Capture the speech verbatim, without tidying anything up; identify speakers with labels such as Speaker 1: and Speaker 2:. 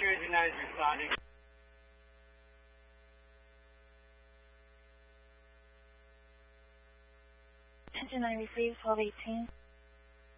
Speaker 1: Jersey nine is responding.
Speaker 2: Engine nine received twelve eighteen.